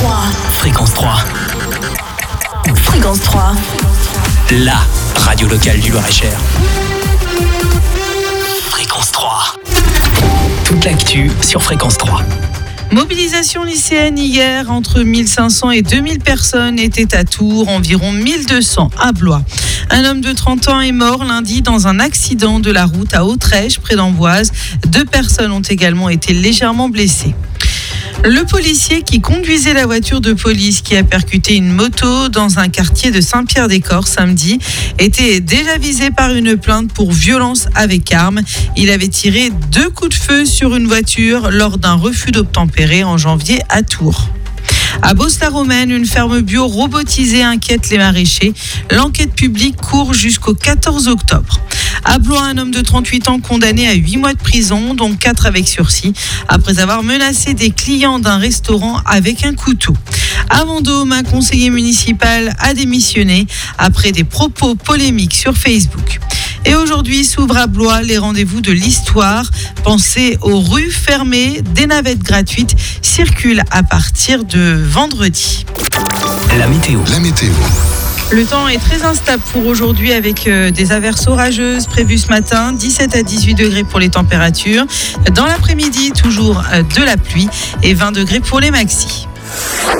3. Fréquence 3. Fréquence 3. La radio locale du Loir-et-Cher. Fréquence 3. Toute l'actu sur Fréquence 3. Mobilisation lycéenne hier, entre 1500 et 2000 personnes étaient à Tours, environ 1200 à Blois. Un homme de 30 ans est mort lundi dans un accident de la route à Autrèche, près d'Amboise. 2 personnes ont également été légèrement blessées. Le policier qui conduisait la voiture de police qui a percuté une moto dans un quartier de Saint-Pierre-des-Corps samedi était déjà visé par une plainte pour violence avec arme. Il avait tiré 2 coups de feu sur une voiture lors d'un refus d'obtempérer en janvier à Tours. À Beauce-la-Romaine, une ferme bio robotisée inquiète les maraîchers. L'enquête publique court jusqu'au 14 octobre. À Blois, un homme de 38 ans condamné à 8 mois de prison, dont 4 avec sursis, après avoir menacé des clients d'un restaurant avec un couteau. À Vendôme, un conseiller municipal a démissionné après des propos polémiques sur Facebook. Et aujourd'hui s'ouvrent à Blois les rendez-vous de l'histoire. Pensez aux rues fermées, des navettes gratuites circulent à partir de vendredi. La météo. Le temps est très instable pour aujourd'hui avec des averses orageuses prévues ce matin, 17 à 18 degrés pour les températures. Dans l'après-midi, toujours de la pluie et 20 degrés pour les maxis.